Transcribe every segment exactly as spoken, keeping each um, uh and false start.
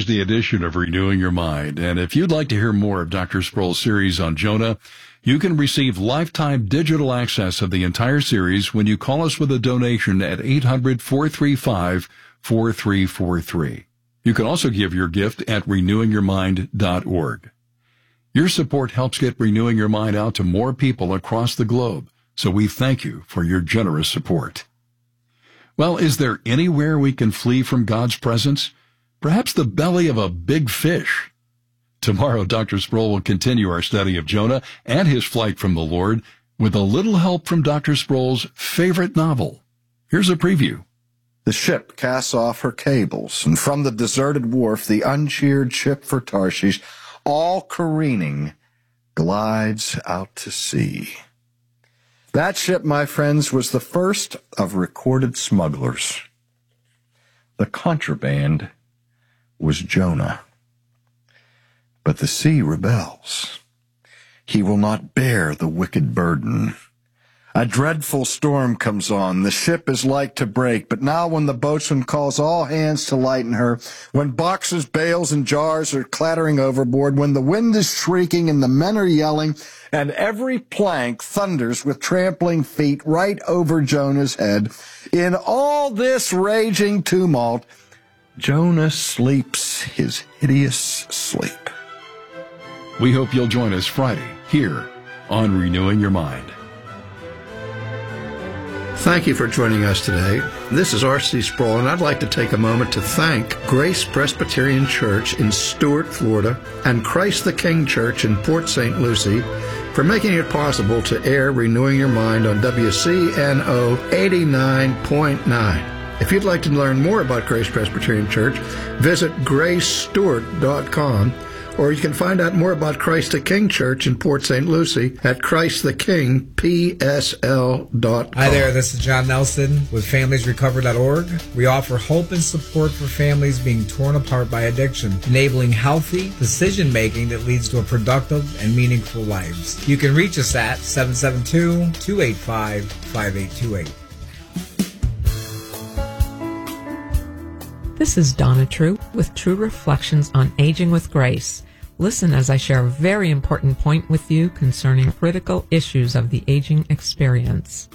Thursday edition of Renewing Your Mind. And if you'd like to hear more of Doctor Sproul's series on Jonah, you can receive lifetime digital access of the entire series when you call us with a donation at eight hundred, four three five, four three four three. You can also give your gift at renewing your mind dot org. Your support helps get Renewing Your Mind out to more people across the globe, so we thank you for your generous support. Well, is there anywhere we can flee from God's presence? Perhaps the belly of a big fish. Tomorrow, Doctor Sproul will continue our study of Jonah and his flight from the Lord with a little help from Doctor Sproul's favorite novel. Here's a preview. The ship casts off her cables, and from the deserted wharf, the uncheered ship for Tarshish, all careening, glides out to sea. That ship, my friends, was the first of recorded smugglers. The contraband was Jonah. But the sea rebels. He will not bear the wicked burden. A dreadful storm comes on. The ship is like to break. But now when the boatswain calls all hands to lighten her, when boxes, bales, and jars are clattering overboard, when the wind is shrieking and the men are yelling, and every plank thunders with trampling feet right over Jonah's head, in all this raging tumult, Jonah sleeps his hideous sleep. We hope you'll join us Friday here on Renewing Your Mind. Thank you for joining us today. This is R C Sproul, and I'd like to take a moment to thank Grace Presbyterian Church in Stuart, Florida, and Christ the King Church in Port Saint Lucie for making it possible to air Renewing Your Mind on W C N O eighty-nine point nine. If you'd like to learn more about Grace Presbyterian Church, visit grace stewart dot com, or you can find out more about Christ the King Church in Port Saint Lucie at christ the king p s l dot com. Hi there, this is John Nelson with families recover dot org. We offer hope and support for families being torn apart by addiction, enabling healthy decision-making that leads to a productive and meaningful lives. You can reach us at seven seven two, two eight five, five eight two eight. This is Donna True with True Reflections on Aging with Grace. Listen as I share a very important point with you concerning critical issues of the aging experience.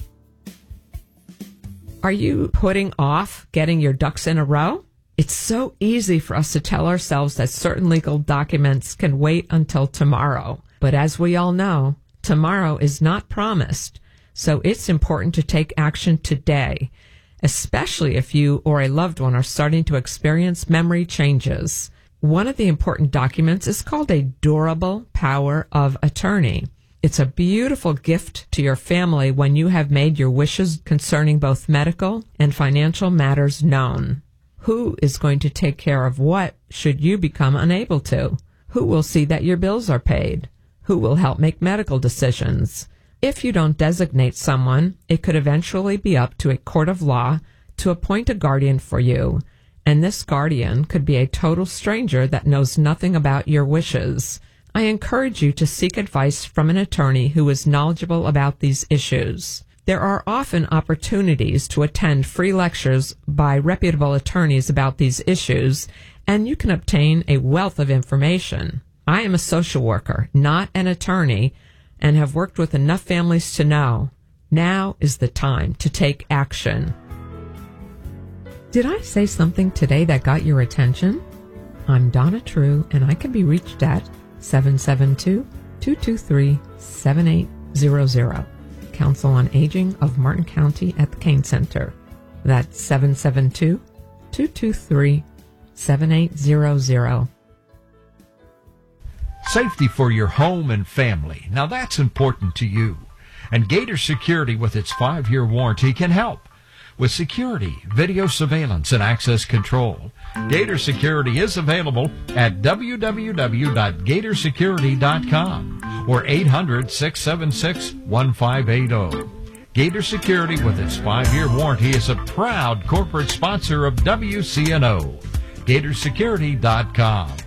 Are you putting off getting your ducks in a row? It's so easy for us to tell ourselves that certain legal documents can wait until tomorrow. But as we all know, tomorrow is not promised. So it's important to take action today, especially if you or a loved one are starting to experience memory changes. One of the important documents is called a durable power of attorney. It's a beautiful gift to your family when you have made your wishes concerning both medical and financial matters known. Who is going to take care of what should you become unable to? Who will see that your bills are paid? Who will help make medical decisions? If you don't designate someone, it could eventually be up to a court of law to appoint a guardian for you, and this guardian could be a total stranger that knows nothing about your wishes. I encourage you to seek advice from an attorney who is knowledgeable about these issues. There are often opportunities to attend free lectures by reputable attorneys about these issues, and you can obtain a wealth of information. I am a social worker, not an attorney, and have worked with enough families to know now is the time to take action. Did I say something today that got your attention? I'm Donna True, and I can be reached at seven seven two, two two three, seven eight zero zero. Council on Aging of Martin County at the Kane Center. That's seven seven two, two two three, seven eight zero zero. Safety for your home and family. Now that's important to you. And Gator Security with its five-year warranty can help. With security, video surveillance, and access control, Gator Security is available at w w w dot gator security dot com or eight hundred, six seven six, one five eight zero. Gator Security with its five-year warranty is a proud corporate sponsor of W C N O. gator security dot com.